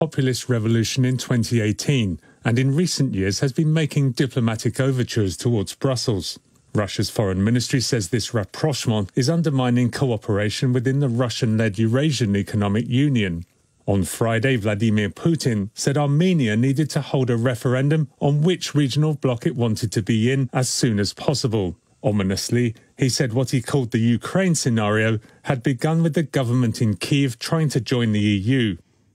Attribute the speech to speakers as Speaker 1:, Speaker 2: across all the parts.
Speaker 1: populist revolution in 2018 and in recent years has been making diplomatic overtures towards Brussels. Russia's foreign ministry says this rapprochement is undermining cooperation within the Russian-led Eurasian Economic Union. On Friday, Vladimir Putin said Armenia needed to hold a referendum on which regional bloc it wanted to be in as soon as possible. Ominously, he said what he called the Ukraine scenario had begun with the government in Kyiv trying to join the EU.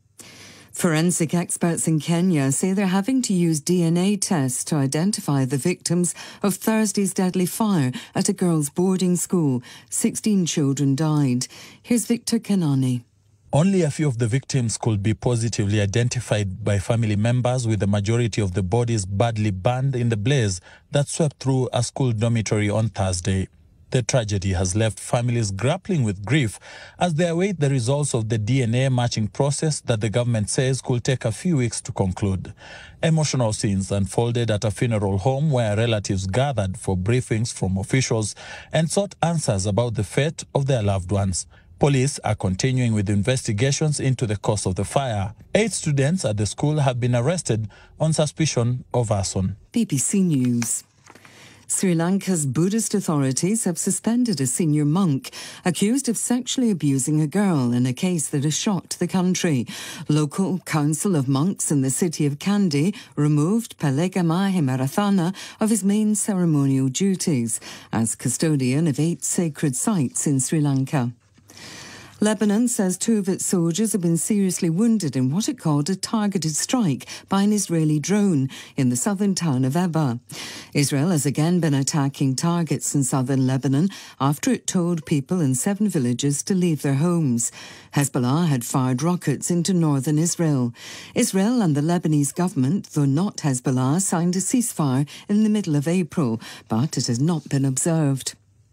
Speaker 2: Forensic experts in Kenya say they're having to use DNA tests to identify the victims of Thursday's deadly fire at a girls' boarding school. 16 children died. Here's Victor Kenani.
Speaker 3: Only a few of the victims could be positively identified by family members, with the majority of the bodies badly burned in the blaze that swept through a school dormitory on Thursday. The tragedy has left families grappling with grief as they await the results of the DNA matching process that the government says could take a few weeks to conclude. Emotional scenes unfolded at a funeral home where relatives gathered for briefings from officials and sought answers about the fate of their loved ones. Police are continuing with investigations into the cause of the fire. 8 students at the school have been arrested on suspicion of arson.
Speaker 2: BBC News. Sri Lanka's Buddhist authorities have suspended a senior monk accused of sexually abusing a girl in a case that has shocked the country. Local council of monks in the city of Kandy removed Pelegama Himarathana of his main ceremonial duties as custodian of 8 sacred sites in Sri Lanka. Lebanon says 2 of its soldiers have been seriously wounded in what it called a targeted strike by an Israeli drone in the southern town of Eba. Israel has again been attacking targets in southern Lebanon after it told people in 7 villages to leave their homes. Hezbollah had fired rockets into northern Israel. Israel and the Lebanese government, though not Hezbollah, signed a ceasefire in the middle of April, but it has not been observed.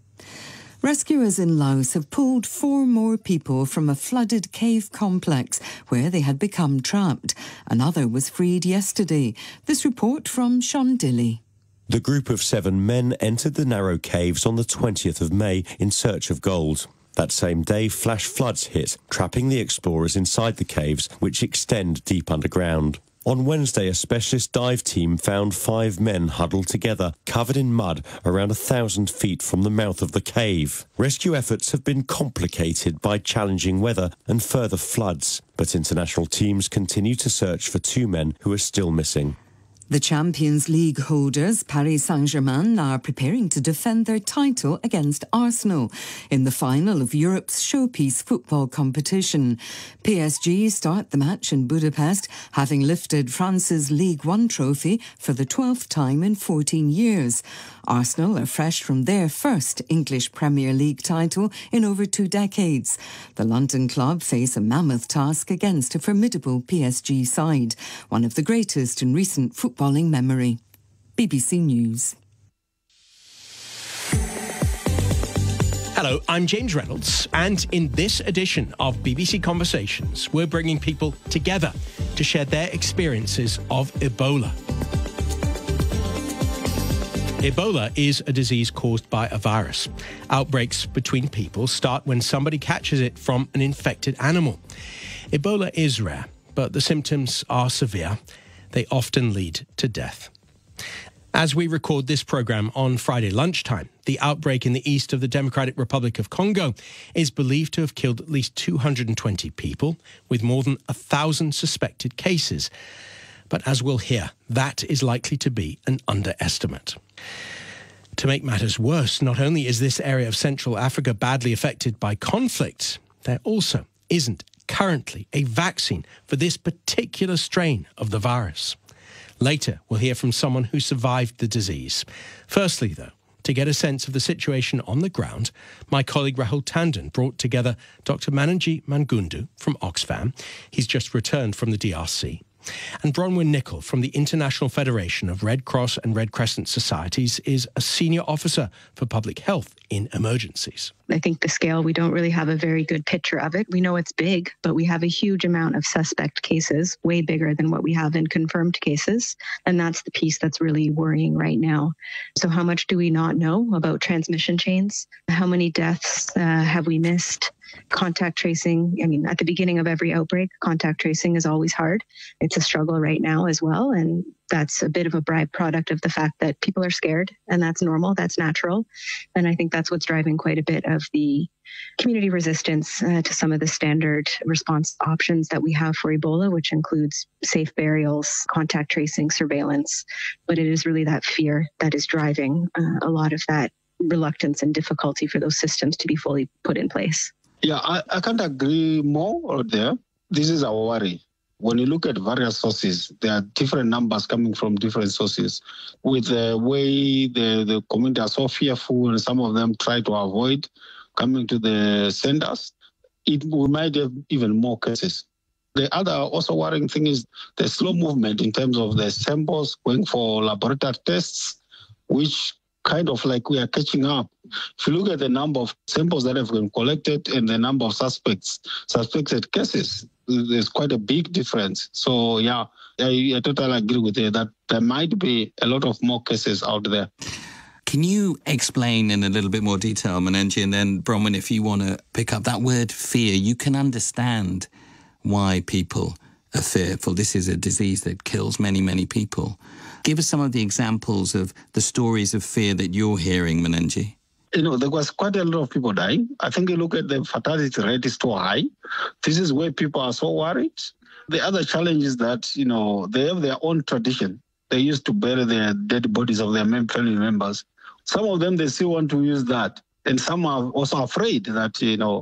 Speaker 2: Rescuers in Laos have pulled 4 more people from a flooded cave complex where they had become trapped. Another was freed yesterday. This report from Sean Dilley.
Speaker 4: The group of 7 men entered the narrow caves on the 20th of May in search of gold. That same day, flash floods hit, trapping the explorers inside the caves, which extend deep underground. On Wednesday, a specialist dive team found 5 men huddled together, covered in mud, around 1,000 feet from the mouth of the cave. Rescue efforts have been complicated by challenging weather and further floods, but international teams continue to search for 2 men who are still missing.
Speaker 2: The Champions League holders, Paris Saint-Germain, are preparing to defend their title against Arsenal in the final of Europe's showpiece football competition. PSG start the match in Budapest, having lifted France's Ligue 1 trophy for the 12th time in 14 years. Arsenal are fresh from their first English Premier League title in over 2 decades. The London club face a mammoth task against a formidable PSG side, one of the greatest in recent footballing memory. BBC News.
Speaker 5: Hello, I'm James Reynolds, and in this edition of BBC Conversations, we're bringing people together to share their experiences of Ebola. Ebola is a disease caused by a virus. Outbreaks between people start when somebody catches it from an infected animal. Ebola is rare, but the symptoms are severe. They often lead to death. As we record this program on Friday lunchtime, the outbreak in the east of the Democratic Republic of Congo is believed to have killed at least 220 people, with more than 1,000 suspected cases. But as we'll hear, that is likely to be an underestimate. To make matters worse, not only is this area of Central Africa badly affected by conflict, there also isn't currently a vaccine for this particular strain of the virus. Later, we'll hear from someone who survived the disease. Firstly, though, to get a sense of the situation on the ground, my colleague Rahul Tandon brought together Dr. Mananji Mangundu from Oxfam. He's just returned from the DRC. And Bronwyn Nicol from the International Federation of Red Cross and Red Crescent Societies is a senior officer for public health in emergencies.
Speaker 6: I think the scale, we don't really have a very good picture of it. We know it's big, but we have a huge amount of suspect cases, way bigger than what we have in confirmed cases. And that's the piece that's really worrying right now. So how much do we not know about transmission chains? How many deaths have we missed? Contact tracing, I mean, at the beginning of every outbreak, contact tracing is always hard. It's a struggle right now as well. And that's a bit of a byproduct of the fact that people are scared, and that's normal, that's natural. And I think that's what's driving quite a bit of the community resistance to some of the standard response options that we have for Ebola, which includes safe burials, contact tracing, surveillance. But it is really that fear that is driving a lot of that reluctance and difficulty for those systems to be fully put in place.
Speaker 7: Yeah, I can't agree more there. This is our worry. When you look at various sources, there are different numbers coming from different sources. With the way the community are so fearful, and some of them try to avoid coming to the centers, we might have even more cases. The other also worrying thing is the slow movement in terms of the samples going for laboratory tests, which kind of like we are catching up. If you look at the number of samples that have been collected and the number of suspected cases, there's quite a big difference. So, yeah, I totally agree with you that there might be a lot of more cases out there.
Speaker 8: Can you explain in a little bit more detail, Manenji, and then Bronwyn, if you want to pick up that word fear, you can understand why people are fearful. This is a disease that kills many, many people. Give us some of the examples of the stories of fear that you're hearing, Manenji.
Speaker 7: There was quite a lot of people dying. I think you look at the fatality rate is too high. This is where people are so worried. The other challenge is that, they have their own tradition. They used to bury their dead bodies of their family members. Some of them, they still want to use that. And some are also afraid that,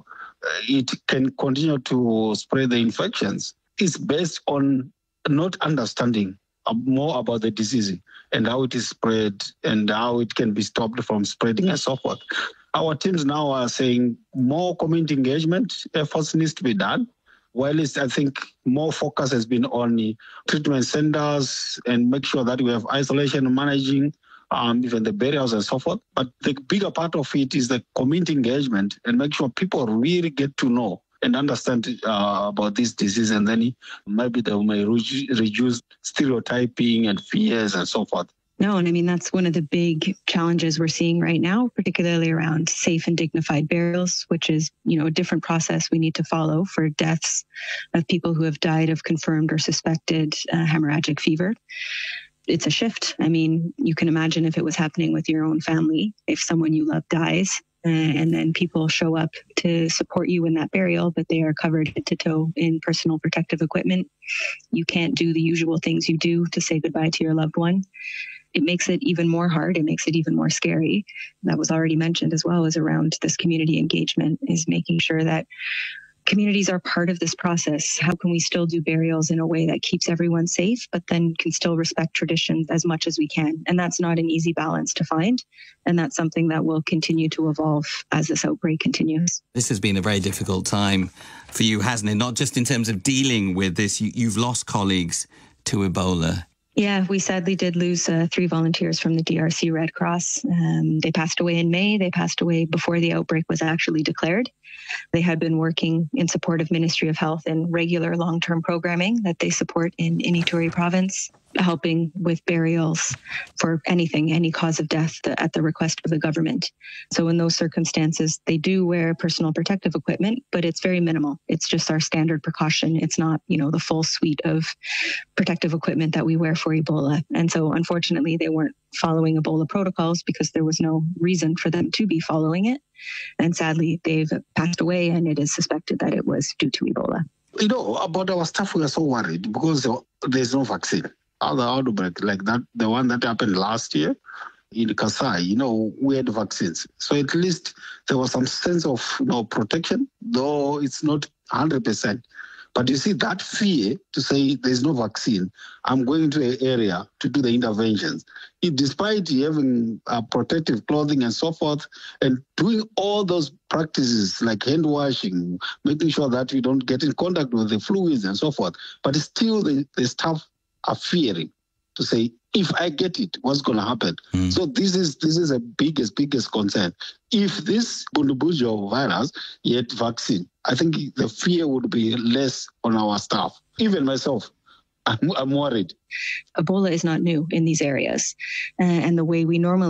Speaker 7: it can continue to spread the infections. It's based on not understanding more about the disease and how it is spread and how it can be stopped from spreading and so forth. Our teams now are saying more community engagement efforts needs to be done. While I think more focus has been on treatment centers and make sure that we have isolation and managing even the burials and so forth. But the bigger part of it is the community engagement and make sure people really get to know and understand about this disease, and then maybe they may reduce stereotyping and fears and so forth.
Speaker 6: No, and I mean, that's one of the big challenges we're seeing right now, particularly around safe and dignified burials, which is, a different process we need to follow for deaths of people who have died of confirmed or suspected hemorrhagic fever. It's a shift. I mean, you can imagine if it was happening with your own family, if someone you love dies, and then people show up to support you in that burial, but they are covered head to toe in personal protective equipment. You can't do the usual things you do to say goodbye to your loved one. It makes it even more hard. It makes it even more scary. That was already mentioned as well, as around this community engagement, is making sure that communities are part of this process. How can we still do burials in a way that keeps everyone safe, but then can still respect traditions as much as we can? And that's not an easy balance to find. And that's something that will continue to evolve as this outbreak continues.
Speaker 8: This has been a very difficult time for you, hasn't it? Not just in terms of dealing with this. You've lost colleagues to Ebola.
Speaker 6: Yeah, we sadly did lose 3 volunteers from the DRC Red Cross. They passed away in May. They passed away before the outbreak was actually declared. They had been working in support of Ministry of Health in regular long-term programming that they support in Ituri province, helping with burials for anything, any cause of death at the request of the government. So in those circumstances, they do wear personal protective equipment, but it's very minimal. It's just our standard precaution. It's not, the full suite of protective equipment that we wear for Ebola. And so unfortunately, they weren't following Ebola protocols because there was no reason for them to be following it. And sadly, they've passed away, and it is suspected that it was due to Ebola.
Speaker 7: About our staff, we are so worried because there's no vaccine. Other outbreak like that, the one that happened last year in Kasai, we had vaccines. So at least there was some sense of protection, though it's not 100%. But you see that fear to say there's no vaccine, I'm going to an area to do the interventions. Despite having protective clothing and so forth, and doing all those practices like hand washing, making sure that you don't get in contact with the fluids and so forth, but still the staff are fearing to say, if I get it, what's going to happen? So this is a biggest concern. If this Bundibugyo virus yet vaccine, I think the fear would be less on our staff. Even myself, I'm worried.
Speaker 6: Ebola is not new in these areas. And the way we normally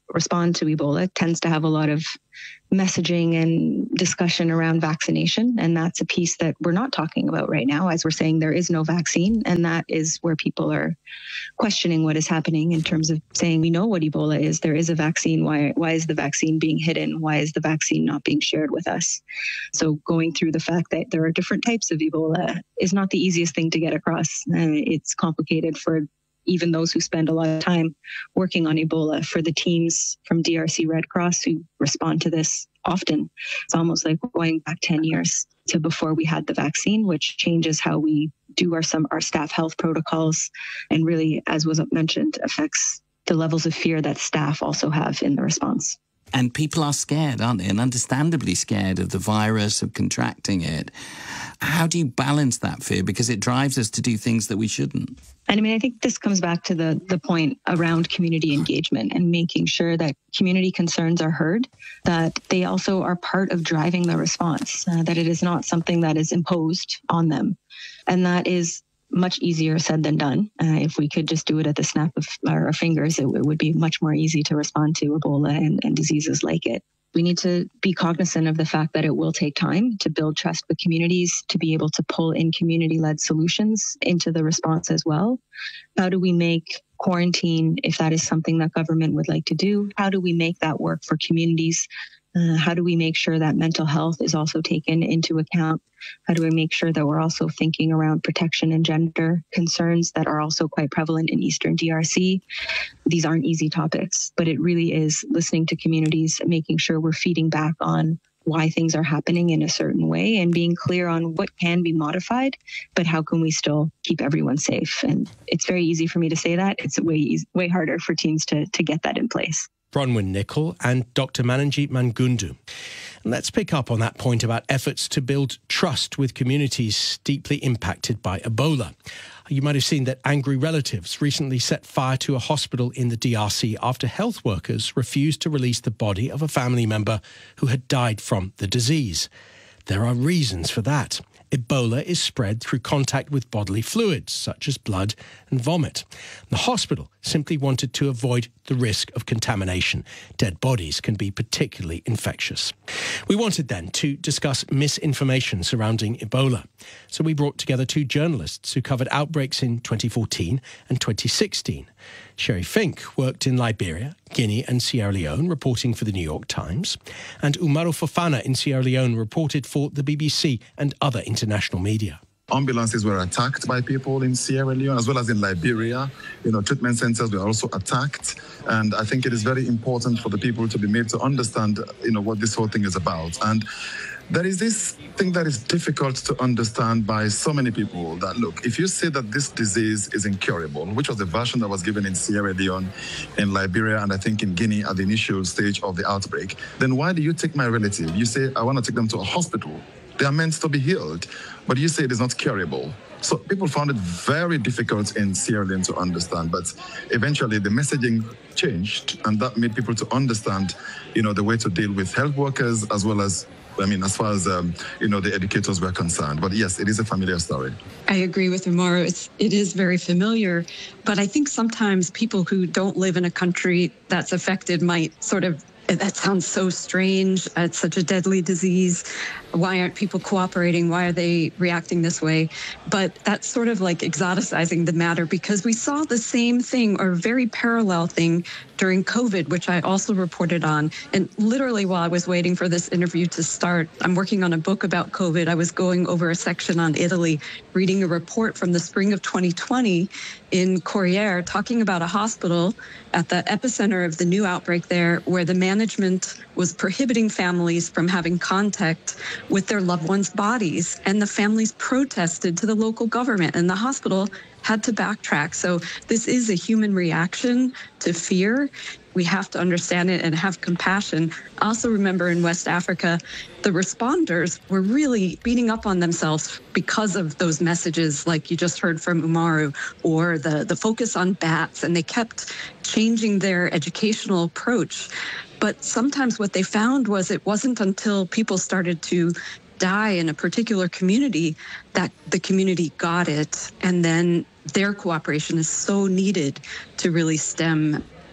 Speaker 6: respond to Ebola tends to have a lot of messaging and discussion around vaccination. And that's a piece that we're not talking about right now. As we're saying, there is no vaccine. And that is where people are questioning what is happening in terms of saying, we know what Ebola is. There is a vaccine. Why is the vaccine being hidden? Why is the vaccine not being shared with us? So going through the fact that there are different types of Ebola is not the easiest thing to get across. It's complicated for even those who spend a lot of time working on Ebola. For the teams from DRC Red Cross who respond to this often, it's almost like going back 10 years to before we had the vaccine, which changes how we do our staff health protocols, and really, as was mentioned, affects the levels of fear that staff also have in the response.
Speaker 8: And people are scared, aren't they? And understandably scared of the virus, of contracting it. How do you balance that fear? Because it drives us to do things that we shouldn't.
Speaker 6: And I mean, I think this comes back to the point around community engagement and making sure that community concerns are heard, that they also are part of driving the response, that it is not something that is imposed on them. And that is much easier said than done. If we could just do it at the snap of our fingers, it would be much more easy to respond to Ebola and diseases like it. We need to be cognizant of the fact that it will take time to build trust with communities, to be able to pull in community-led solutions into the response as well. How do we make quarantine, if that is something that government would like to do, how do we make that work for communities? How do we make sure that mental health is also taken into account? How do we make sure that we're also thinking around protection and gender concerns that are also quite prevalent in Eastern DRC? These aren't easy topics, but it really is listening to communities, making sure we're feeding back on why things are happening in a certain way and being clear on what can be modified, but how can we still keep everyone safe? And it's very easy for me to say that. It's way harder for teams to get that in place.
Speaker 5: Bronwyn Nichol and Dr. Mananjit Mangundu. And let's pick up on that point about efforts to build trust with communities deeply impacted by Ebola. You might have seen that angry relatives recently set fire to a hospital in the DRC after health workers refused to release the body of a family member who had died from the disease. There are reasons for that. Ebola is spread through contact with bodily fluids, such as blood and vomit. The hospital simply wanted to avoid the risk of contamination. Dead bodies can be particularly infectious. We wanted then to discuss misinformation surrounding Ebola. So we brought together two journalists who covered outbreaks in 2014 and 2016. Sherry Fink worked in Liberia, Guinea and Sierra Leone, reporting for the New York Times. And Umaru Fofana in Sierra Leone reported for the BBC and other international media.
Speaker 9: Ambulances were attacked by people in Sierra Leone as well as in Liberia. Treatment centers were also attacked. And I think it is very important for the people to be made to understand, what this whole thing is about. And there is this thing that is difficult to understand by so many people that, look, if you say that this disease is incurable, which was the version that was given in Sierra Leone, in Liberia, and I think in Guinea at the initial stage of the outbreak, then why do you take my relative? You say, I want to take them to a hospital. They are meant to be healed, but you say it is not curable. So people found it very difficult in Sierra Leone to understand, but eventually the messaging changed, and that made people to understand, the way to deal with health workers as well as as far as, the educators were concerned. But yes, it is a familiar story.
Speaker 10: I agree with Umaru. It is very familiar. But I think sometimes people who don't live in a country that's affected might that sounds so strange. It's such a deadly disease. Why aren't people cooperating? Why are they reacting this way? But that's sort of like exoticizing the matter, because we saw the same thing or very parallel thing during COVID, which I also reported on. And literally while I was waiting for this interview to start, I'm working on a book about COVID. I was going over a section on Italy, reading a report from the spring of 2020 in Corriere, talking about a hospital at the epicenter of the new outbreak there, where the management was prohibiting families from having contact with their loved ones' bodies. And the families protested to the local government, and the hospital had to backtrack. So this is a human reaction to fear. We have to understand it and have compassion. Also remember, in West Africa, the responders were really beating up on themselves because of those messages like you just heard from Umaru, or the focus on bats, and they kept changing their educational approach. But sometimes what they found was it wasn't until people started to die in a particular community that the community got it, and then their cooperation is so needed to really stem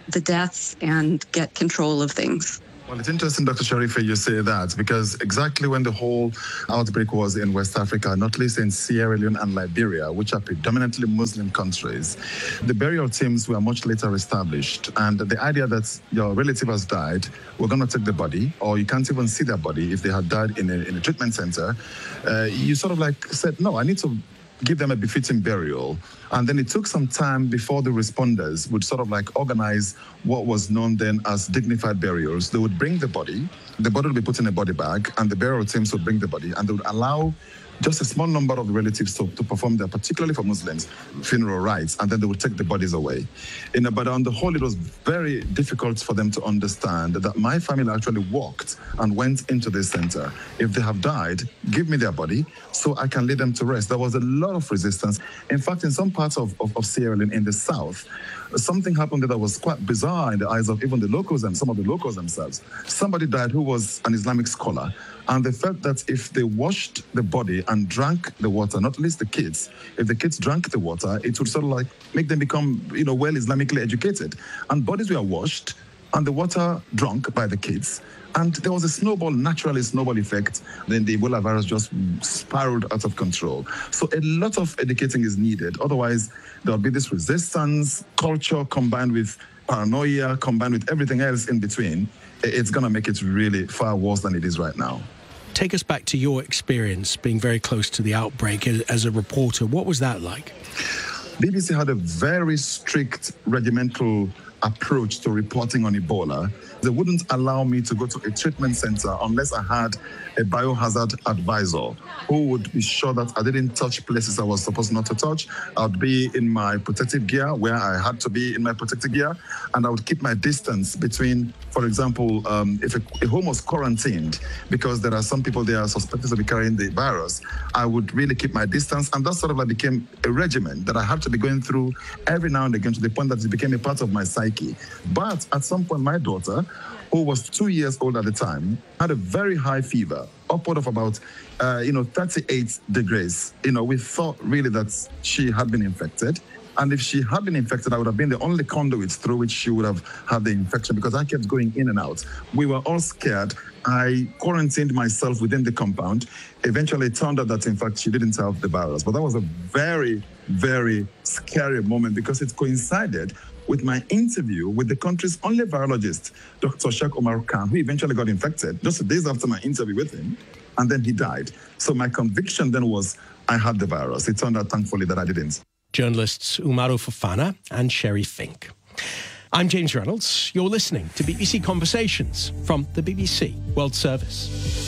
Speaker 10: the deaths and get control of things.
Speaker 9: Well, it's interesting, Dr. Sharifa, you say that, because exactly when the whole outbreak was in West Africa, not least in Sierra Leone and Liberia, which are predominantly Muslim countries, the burial teams were much later established. And the idea that your relative has died, we're going to take the body, or you can't even see their body if they had died in a treatment center, you sort of like said, no, I need to give them a befitting burial. And then it took some time before the responders would sort of like organize what was known then as dignified burials. They would bring the body would be put in a body bag, and the burial teams would bring the body, and they would allow just a small number of the relatives to perform their, particularly for Muslims, funeral rites, and then they would take the bodies away. But on the whole, it was very difficult for them to understand that my family actually walked and went into this center. If they have died, give me their body so I can lay them to rest. There was a lot of resistance. In fact, in some parts of Sierra Leone in the south, something happened that was quite bizarre in the eyes of even the locals and some of the locals themselves. Somebody died who was an Islamic scholar, and they felt that if they washed the body and drank the water, not least the kids, if the kids drank the water, it would sort of like make them become, well Islamically educated. And bodies were washed and the water drunk by the kids. And there was a naturally snowball effect. Then the Ebola virus just spiraled out of control. So a lot of educating is needed. Otherwise, there'll be this resistance, culture combined with paranoia, combined with everything else in between. It's going to make it really far worse than it is right now.
Speaker 5: Take us back to your experience being very close to the outbreak as a reporter. What was that like?
Speaker 9: BBC had a very strict regimental approach to reporting on Ebola. They wouldn't allow me to go to a treatment center unless I had a biohazard advisor who would be sure that I didn't touch places I was supposed not to touch. I would be in my protective gear where I had to be in my protective gear, and I would keep my distance between, for example, if a home was quarantined, because there are some people there are suspected to be carrying the virus, I would really keep my distance, and that sort of like became a regimen that I had to be going through every now and again, to the point that it became a part of my psyche. But at some point, my daughter, who was 2 years old at the time, had a very high fever, upward of about, 38 degrees. We thought really that she had been infected. And if she had been infected, I would have been the only conduit through which she would have had the infection, because I kept going in and out. We were all scared. I quarantined myself within the compound. Eventually, it turned out that, in fact, she didn't have the virus. But that was a very, very scary moment, because it coincided with my interview with the country's only virologist, Dr. Sheikh Omar Khan, who eventually got infected just days after my interview with him, and then he died. So my conviction then was I had the virus. It turned out, thankfully, that I didn't.
Speaker 5: Journalists Umaru Fofana and Sherry Fink. I'm James Reynolds. You're listening to BBC Conversations from the BBC World Service.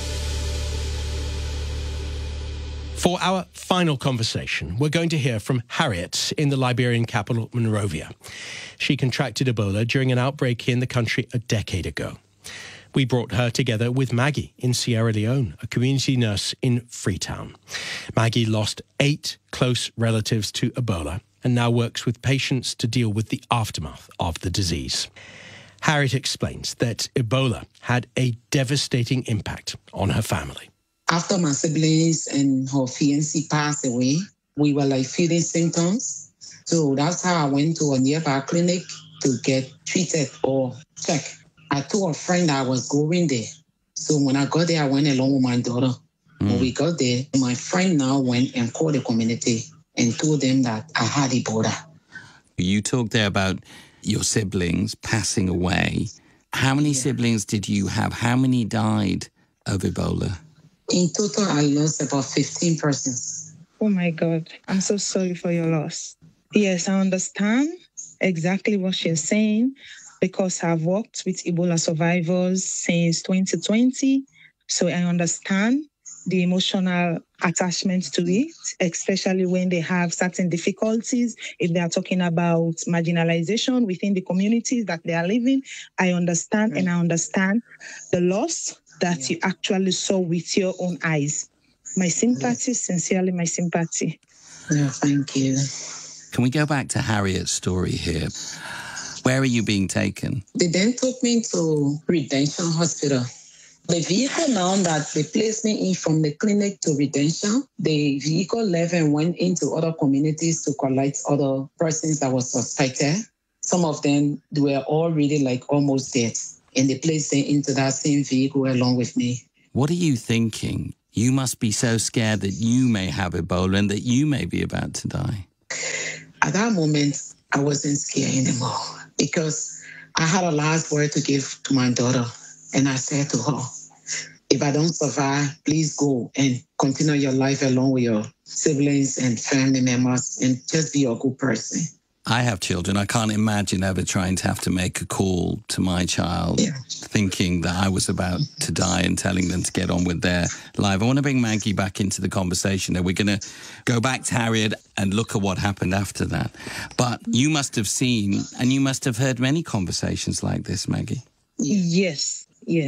Speaker 5: For our final conversation, we're going to hear from Harriet in the Liberian capital, Monrovia. She contracted Ebola during an outbreak in the country a decade ago. We brought her together with Maggie in Sierra Leone, a community nurse in Freetown. Maggie lost 8 close relatives to Ebola and now works with patients to deal with the aftermath of the disease. Harriet explains that Ebola had a devastating impact on her family.
Speaker 11: After my siblings and her fiancé passed away, we were like feeling symptoms. So that's how I went to a nearby clinic to get treated or checked. I told a friend I was going there. So when I got there, I went along with my daughter. When we got there, my friend now went and called the community and told them that I had Ebola.
Speaker 8: You talked there about your siblings passing away. How many siblings did you have? How many died of Ebola?
Speaker 11: In total, I lost about 15 persons.
Speaker 12: Oh my God, I'm so sorry for your loss. Yes, I understand exactly what you're saying, because I've worked with Ebola survivors since 2020. So I understand the emotional attachment to it, especially when they have certain difficulties. If they are talking about marginalization within the communities that they are living, I understand, and I understand the loss that you actually saw with your own eyes. My sympathy, sincerely my sympathy.
Speaker 11: Yeah, thank you.
Speaker 8: Can we go back to Harriet's story here? Where are you being taken?
Speaker 11: They then took me to Redemption Hospital. The vehicle now that they placed me in from the clinic to Redemption, the vehicle left and went into other communities to collect other persons that were suspected. Some of them, they were already like almost dead. And they placed them into that same vehicle along with me.
Speaker 8: What are you thinking? You must be so scared that you may have Ebola and that you may be about to die.
Speaker 11: At that moment, I wasn't scared anymore because I had a last word to give to my daughter. And I said to her, if I don't survive, please go and continue your life along with your siblings and family members and just be a good person.
Speaker 8: I have children. I can't imagine ever trying to have to make a call to my child, thinking that I was about to die and telling them to get on with their life. I want to bring Maggie back into the conversation. We're going to go back to Harriet and look at what happened after that. But you must have seen and you must have heard many conversations like this, Maggie.
Speaker 12: Yes.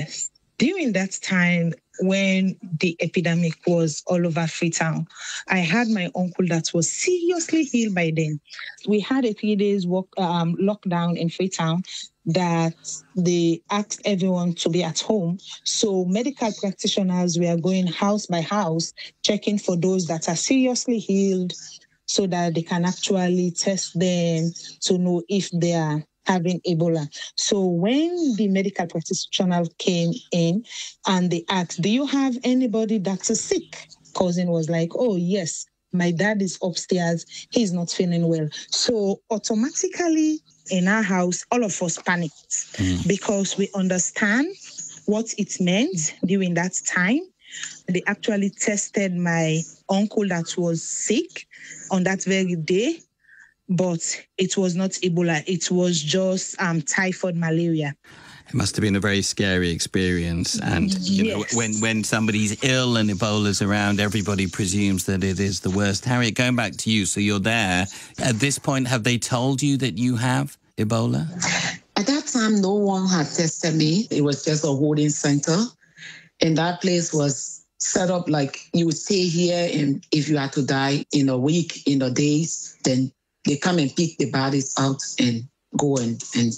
Speaker 12: During that time, when the epidemic was all over Freetown, I had my uncle that was seriously ill by then. We had a 3 days lockdown in Freetown that they asked everyone to be at home. So medical practitioners were going house by house, checking for those that are seriously ill so that they can actually test them to know if they are having Ebola. So when the medical practitioner came in and they asked, do you have anybody that is sick? Cousin was like, oh, yes, my dad is upstairs. He's not feeling well. So automatically in our house, all of us panicked because we understand what it meant during that time. They actually tested my uncle that was sick on that very day. But it was not Ebola. It was just typhoid malaria.
Speaker 8: It must have been a very scary experience. And, you know, when somebody's ill and Ebola's around, everybody presumes that it is the worst. Harriet, going back to you, so you're there. At this point, have they told you that you have Ebola?
Speaker 11: At that time, no one had tested me. It was just a holding center. And that place was set up like you would stay here, and if you had to die in a week, in a days, then they come and pick the bodies out and go and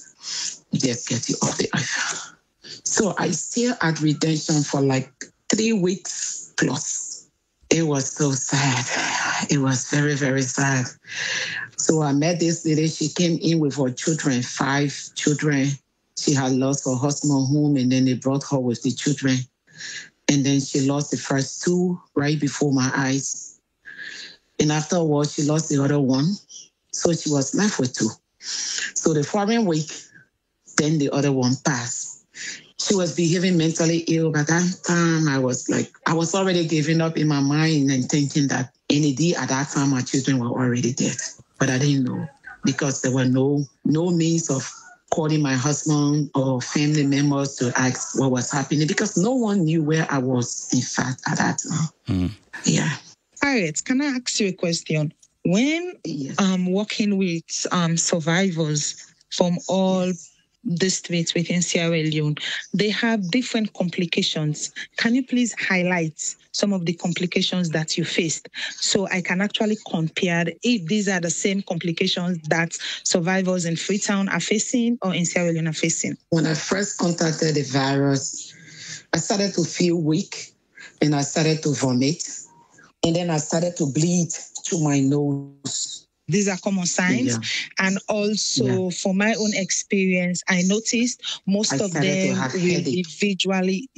Speaker 11: just get you off the earth. So I stayed at Redemption for like 3 weeks plus. It was so sad. It was very, very sad. So I met this lady. She came in with her children, 5 children. She had lost her husband home, and then they brought her with the children. And then she lost the first 2 right before my eyes. And afterwards, she lost the other one. So she was left with 2. So the following week, then the other one passed. She was behaving mentally ill. By that time, I was already giving up in my mind and thinking that any day at that time, my children were already dead. But I didn't know because there were no means of calling my husband or family members to ask what was happening because no one knew where I was, in fact, at that time. Yeah.
Speaker 12: Harriet, can I ask you a question? When working with survivors from all districts within Sierra Leone, they have different complications. Can you please highlight some of the complications that you faced so I can actually compare if these are the same complications that survivors in Freetown are facing or in Sierra Leone are facing?
Speaker 11: When I first contacted the virus, I started to feel weak and I started to vomit. And then I started to bleed through my nose.
Speaker 12: These are common signs. And also, from my own experience, I noticed most of them will be visually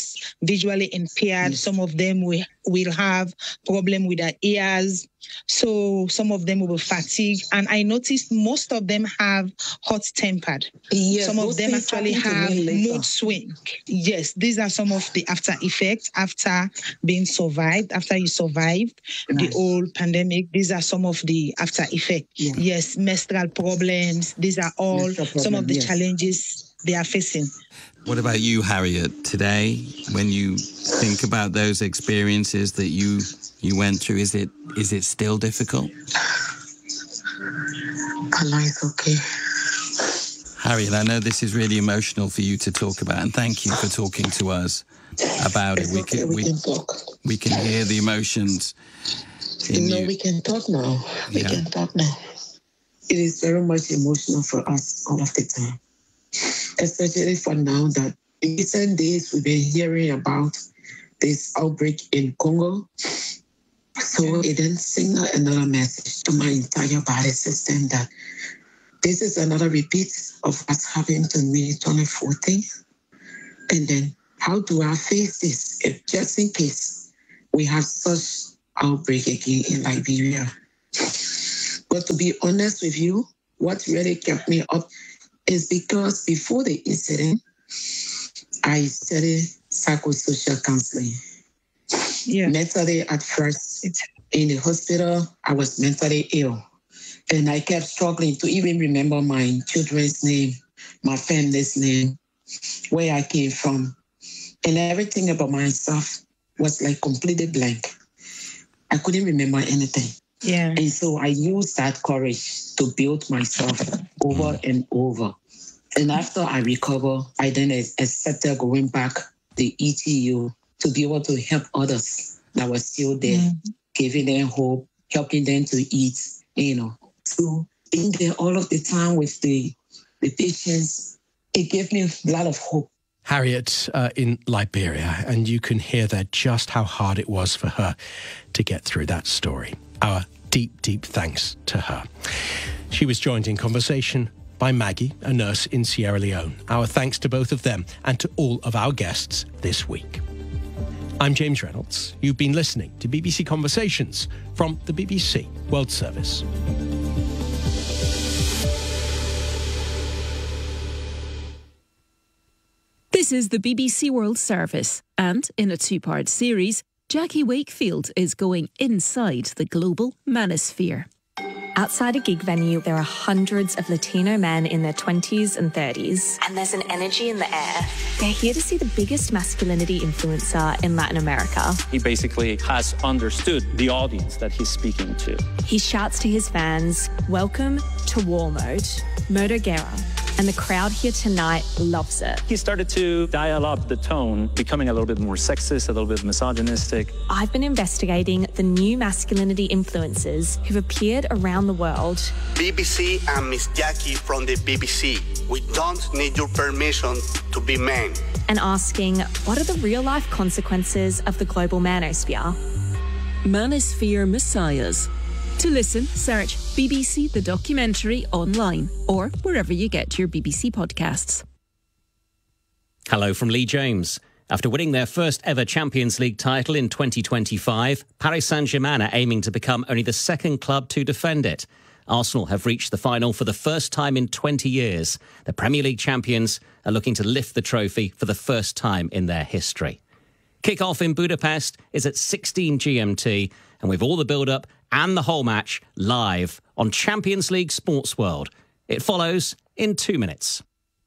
Speaker 12: impaired. Some of them will have problem with their ears. So some of them will be fatigued. And I noticed most of them have hot-tempered.
Speaker 11: Yes,
Speaker 12: some of them actually have mood swing. Yes, these are some of the after effects after you survived the whole pandemic. These are some of the after effects. Yes, menstrual problems. These are all some of the challenges they are facing.
Speaker 8: What about you, Harriet? Today, when you think about those experiences that you went through, is it still difficult?
Speaker 11: Allah is okay.
Speaker 8: Harriet, I know this is really emotional for you to talk about, and thank you for talking to us about it.
Speaker 11: We can talk.
Speaker 8: We can hear the emotions.
Speaker 11: We can talk now. We can talk now. It is very much emotional for us all of the time. Especially for now that in recent days we've been hearing about this outbreak in Congo. So it then signaled another message to my entire body system that this is another repeat of what's happened to me in 2014. And then how do I face this if just in case we have such outbreak again in Liberia? But to be honest with you, what really kept me up is because before the incident, I studied psychosocial counseling.
Speaker 12: Yeah.
Speaker 11: Mentally, at first, in the hospital, I was mentally ill. And I kept struggling to even remember my children's name, my family's name, where I came from. And everything about myself was like completely blank. I couldn't remember anything.
Speaker 12: Yeah.
Speaker 11: And so I used that courage to build myself over and over. And after I recovered, I then accepted going back to ETU to be able to help others that were still there, giving them hope, helping them to eat, So being there all of the time with the patients, it gave me a lot of hope.
Speaker 5: Harriet in Liberia, and you can hear there just how hard it was for her to get through that story. Our deep, deep thanks to her. She was joined in conversation by Maggie, a nurse in Sierra Leone. Our thanks to both of them and to all of our guests this week. I'm James Reynolds. You've been listening to BBC Conversations from the BBC World Service.
Speaker 13: This is the BBC World Service, and in a two-part series, Jackie Wakefield is going inside the global manosphere.
Speaker 14: Outside a gig venue, there are hundreds of Latino men in their 20s and 30s. And there's an energy in the air. They're here to see the biggest masculinity influencer in Latin America.
Speaker 15: He basically has understood the audience that he's speaking to.
Speaker 14: He shouts to his fans, "Welcome to War Mode, Modo Guerra." And the crowd here tonight loves it.
Speaker 15: He started to dial up the tone, becoming a little bit more sexist, a little bit misogynistic.
Speaker 14: I've been investigating the new masculinity influencers who've appeared around the world.
Speaker 16: BBC and Miss Jackie from the BBC. We don't need your permission to be men.
Speaker 14: And asking, what are the real-life consequences of the global manosphere?
Speaker 13: Manosphere Messiahs. To listen, search BBC The Documentary online or wherever you get your BBC podcasts.
Speaker 17: Hello from Lee James. After winning their first ever Champions League title in 2025, Paris Saint-Germain are aiming to become only the second club to defend it. Arsenal have reached the final for the first time in 20 years. The Premier League champions are looking to lift the trophy for the first time in their history. Kick-off in Budapest is at 16 GMT, and with all the build-up and the whole match live on Champions League Sports World. It follows in 2 minutes.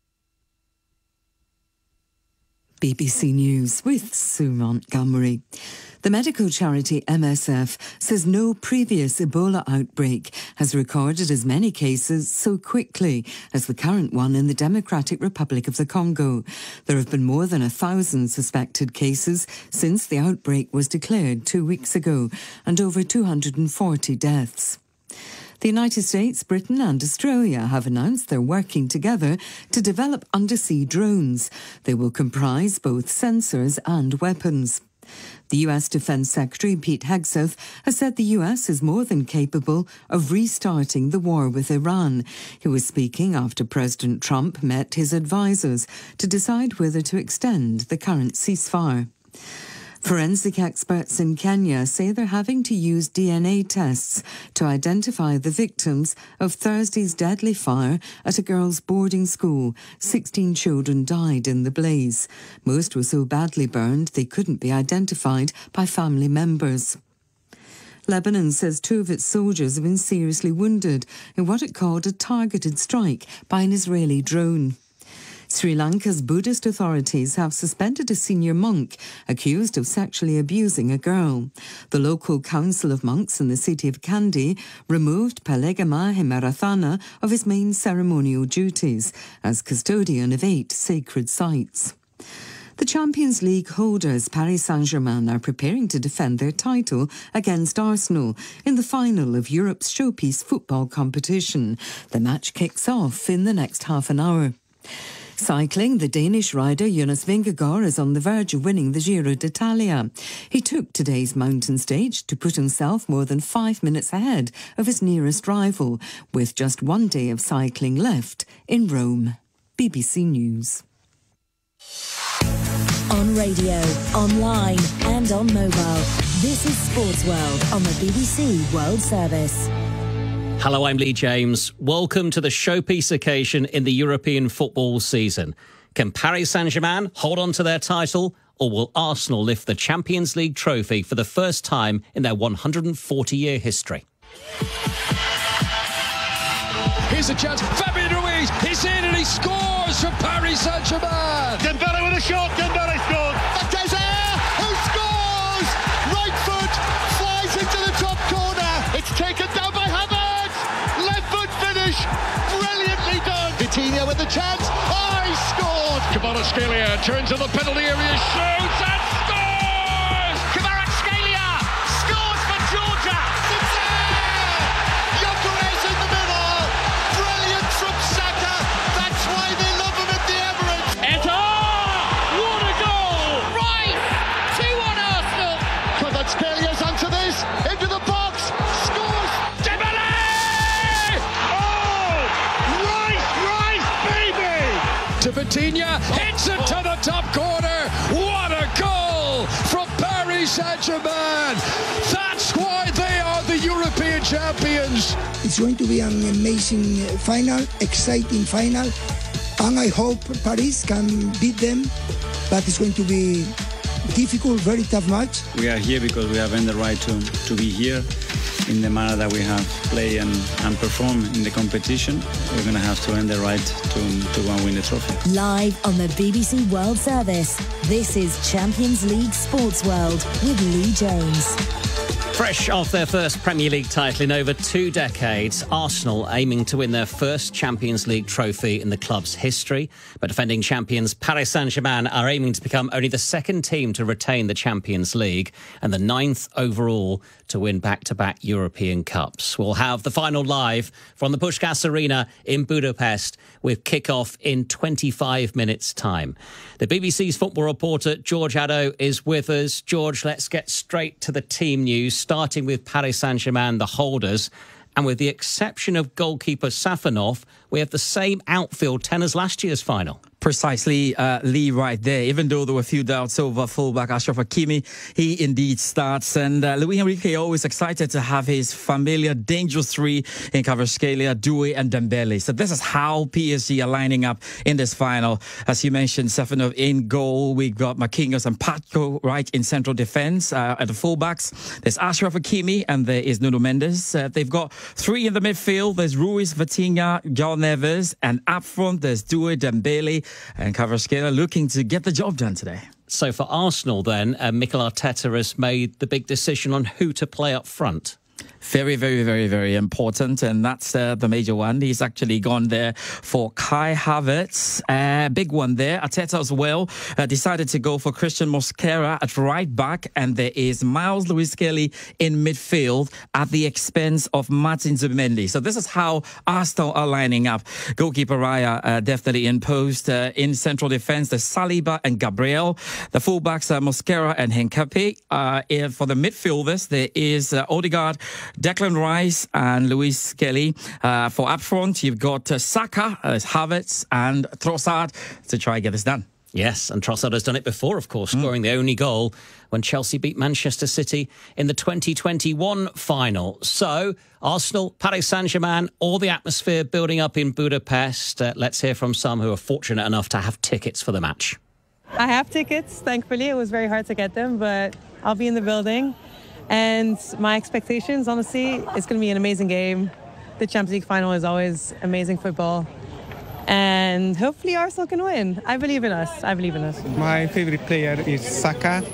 Speaker 2: BBC News with Sue Montgomery. The medical charity MSF says no previous Ebola outbreak has recorded as many cases so quickly as the current one in the Democratic Republic of the Congo. There have been more than 1,000 suspected cases since the outbreak was declared 2 weeks ago, and over 240 deaths. The United States, Britain and Australia have announced they're working together to develop undersea drones. They will comprise both sensors and weapons. The US Defense Secretary Pete Hegseth has said the US is more than capable of restarting the war with Iran. He was speaking after President Trump met his advisors to decide whether to extend the current ceasefire. Forensic experts in Kenya say they're having to use DNA tests to identify the victims of Thursday's deadly fire at a girls' boarding school. 16 children died in the blaze. Most were so badly burned they couldn't be identified by family members. Lebanon says 2 of its soldiers have been seriously wounded in what it called a targeted strike by an Israeli drone. Sri Lanka's Buddhist authorities have suspended a senior monk accused of sexually abusing a girl. The local council of monks in the city of Kandy removed Palegama Hemarathana of his main ceremonial duties as custodian of 8 sacred sites. The Champions League holders Paris Saint-Germain are preparing to defend their title against Arsenal in the final of Europe's showpiece football competition. The match kicks off in the next half an hour. Cycling, the Danish rider Jonas Vingegaard is on the verge of winning the Giro d'Italia. He took today's mountain stage to put himself more than 5 minutes ahead of his nearest rival, with just one day of cycling left in Rome. BBC News.
Speaker 18: On radio, online and on mobile, this is Sports World on the BBC World Service.
Speaker 17: Hello, I'm Lee James. Welcome to the showpiece occasion in the European football season. Can Paris Saint-Germain hold on to their title, or will Arsenal lift the Champions League trophy for the first time in their 140-year history?
Speaker 19: Here's a chance. Fabian Ruiz, he's in and he scores for Paris Saint-Germain.
Speaker 20: Dembele with a shot. Dembele scores. Fantasia, who scores? Right foot flies into the top corner. It's taken down by Havertz. Left foot finish. Brilliantly done. Vitinha with the chance. Oh, he scored.
Speaker 19: Kvaratskhelia turns to the penalty area, shoots and scores.
Speaker 20: Kvaratskhelia scores for Georgia. Gyökeres in the middle. Brilliant from Saka. That's why they love him at the Emirates.
Speaker 19: What a goal!
Speaker 20: Right, 2-1 Arsenal. Kvaratskhelia onto this, into the box, scores.
Speaker 19: Dembele! Oh, right, baby! To Vitinha, hits it to the top corner. What a goal from Paris Saint-Germain! That's why they are the European champions.
Speaker 21: It's going to be an amazing final, exciting final, and I hope Paris can beat them, but it's going to be difficult, very tough match.
Speaker 22: We are here because we have earned the right to be here in the manner that we have played and performed in the competition. We're going to have to earn the right to go and win the trophy.
Speaker 18: Live on the BBC World Service, this is Champions League Sports World with Lee James.
Speaker 17: Fresh off their first Premier League title in over 2 decades, Arsenal aiming to win their first Champions League trophy in the club's history. But defending champions Paris Saint-Germain are aiming to become only the second team to retain the Champions League and the 9th overall to win back-to-back European Cups. We'll have the final live from the Puskás Arena in Budapest with kick-off in 25 minutes' time. The BBC's football reporter George Addo is with us. George, let's get straight to the team news, starting with Paris Saint-Germain, the holders. And with the exception of goalkeeper Safonov, we have the same outfield 10 as last year's final.
Speaker 23: Precisely, Lee, right there. Even though there were a few doubts over fullback Achraf Hakimi, he indeed starts. And Luis Enrique always excited to have his familiar dangerous three in Kvaratskhelia, Doué and Dembele. So this is how PSG are lining up in this final. As you mentioned, Safonov in goal. We've got Marquinhos and Pacho right in central defence at the fullbacks. There's Achraf Hakimi and there is Nuno Mendes. They've got 3 in the midfield. There's Ruiz, Vitinha, João Neves. And up front, there's Doué, Dembele and Kvaratskhelia looking to get the job done today.
Speaker 17: So for Arsenal then, Mikel Arteta has made the big decision on who to play up front.
Speaker 23: Very, very, very, very important. And that's the major one. He's actually gone there for Kai Havertz. Big one there. Arteta as well decided to go for Christian Mosquera at right back. And there is Miles Lewis-Skelly in midfield at the expense of Martin Zubimendi. So this is how Arsenal are lining up. Goalkeeper Raya definitely in post. In central defence, there's Saliba and Gabriel. The fullbacks are Mosquera and Henkapi. For the midfielders, there is Odegaard, Declan Rice and Luis Skelly. For up front, you've got Saka, Havertz and Trossard to try and get this done.
Speaker 17: Yes, and Trossard has done it before, of course, scoring the only goal when Chelsea beat Manchester City in the 2021 final. So, Arsenal, Paris Saint-Germain, all the atmosphere building up in Budapest. Let's hear from some who are fortunate enough to have tickets for the match.
Speaker 24: I have tickets, thankfully. It was very hard to get them, but I'll be in the building. And my expectations, honestly, it's going to be an amazing game. The Champions League final is always amazing football. And hopefully Arsenal can win. I believe in us. I believe in us.
Speaker 25: My favorite player is Saka.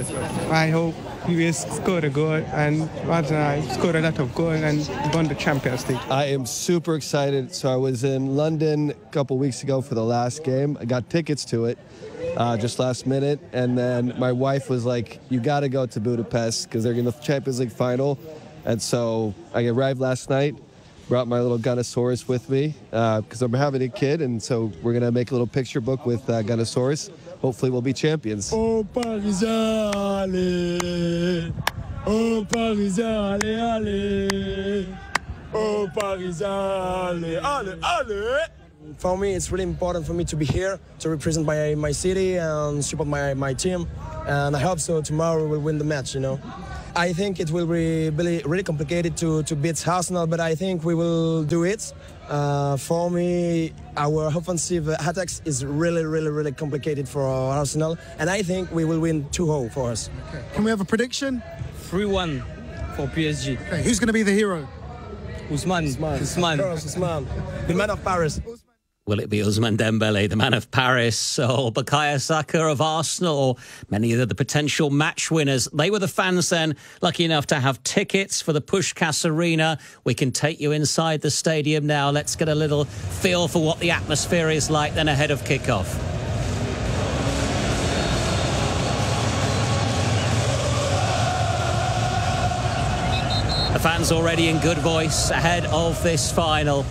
Speaker 25: I hope he will score a goal and score a lot of goals and win the Champions League.
Speaker 26: I am super excited. So I was in London a couple weeks ago for the last game. I got tickets to it. Just last minute, and then my wife was like, you got to go to Budapest because they're in the Champions League final. And so I arrived last night, brought my little Gunnosaurus with me because I'm having a kid, and so we're going to make a little picture book with Gunnosaurus. Hopefully we'll be champions.
Speaker 1: Oh, Parisien, allez! Oh, Parisien, allez, allez! Oh, Parisien, allez, allez, allez! For me, it's really important for me to be here to represent my city and support my team. And I hope so tomorrow we'll win the match, you know. I think it will be really complicated to beat Arsenal, but I think we will do it. For me, our offensive attacks is really complicated for Arsenal, and I think we will win 2-0 for us.
Speaker 3: Okay. Can we have a prediction?
Speaker 1: 3-1 for PSG.
Speaker 3: Okay. Who's going to be the hero?
Speaker 1: Ousmane.
Speaker 3: Of course, Ousmane.
Speaker 1: The man of Paris.
Speaker 17: Will it be Ousmane Dembele, the man of Paris, or Bukayo Saka of Arsenal, or many of the potential match winners? They were the fans then, lucky enough to have tickets for the Puskás Arena. We can take you inside the stadium now. Let's get a little feel for what the atmosphere is like then ahead of kickoff. The fans already in good voice ahead of this final.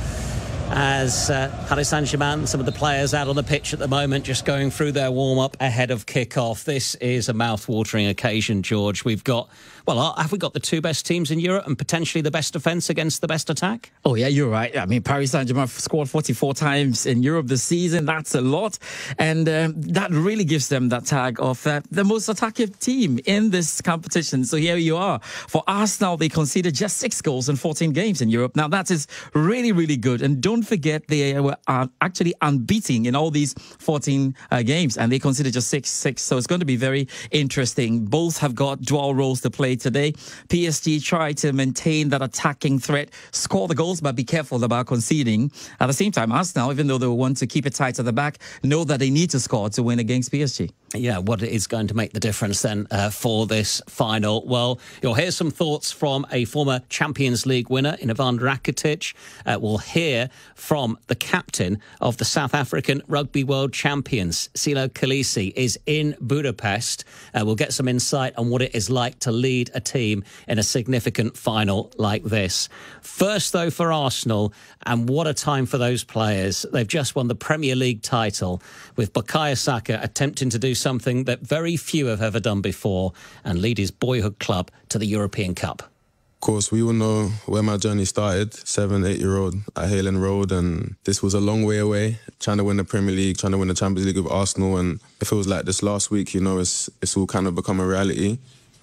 Speaker 17: As Paris Saint-Germain, some of the players out on the pitch at the moment, just going through their warm-up ahead of kick-off. This is a mouth-watering occasion, George. We've got, well, have we got the two best teams in Europe and potentially the best defence against the best attack?
Speaker 23: Oh, yeah, you're right. I mean, Paris Saint-Germain scored 44 times in Europe this season. That's a lot. And that really gives them that tag of the most attacking team in this competition. So here you are. For Arsenal, they conceded just 6 goals in 14 games in Europe. Now, that is really good. And don't forget, they were actually unbeaten in all these 14 games, and they conceded just 6. So it's going to be very interesting. Both have got dual roles to play today. PSG try to maintain that attacking threat, score the goals, but be careful about conceding. At the same time, Arsenal, even though they want to keep it tight at the back, know that they need to score to win against PSG.
Speaker 17: Yeah, what is going to make the difference then for this final? Well, you'll hear some thoughts from a former Champions League winner in Ivan Rakitic. We'll hear from the captain of the South African Rugby World Champions, Silo Kolisi, is in Budapest. We'll get some insight on what it is like to lead a team in a significant final like this. First, though, for Arsenal, and what a time for those players. They've just won the Premier League title, with Bukayo Saka attempting to do something that very few have ever done before and lead his boyhood club to the European Cup.
Speaker 4: Of course, we all know where my journey started, 7-8-year-old at Haylen Road, and this was a long way away, trying to win the Premier League, trying to win the Champions League with Arsenal, and it feels like this last week, you know, it's all kind of become a reality.